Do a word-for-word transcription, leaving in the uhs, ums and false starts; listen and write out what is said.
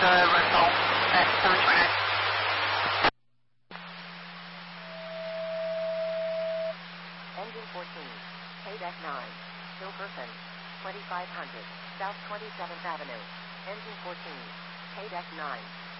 the rental at seven twenty-nine. Engine fourteen, K-Deck nine, Silverton, twenty-five hundred, South twenty-seventh Avenue. Engine fourteen, K-Deck nine.